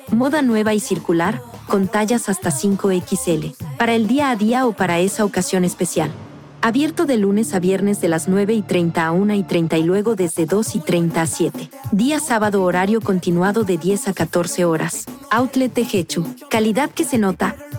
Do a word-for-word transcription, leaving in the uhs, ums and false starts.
Moda nueva y circular, con tallas hasta cinco equis ele, para el día a día o para esa ocasión especial. Abierto de lunes a viernes de las nueve y treinta a una y treinta y luego desde dos y treinta a siete. Día sábado horario continuado de diez a catorce horas. Outlet Tejechu. Calidad que se nota.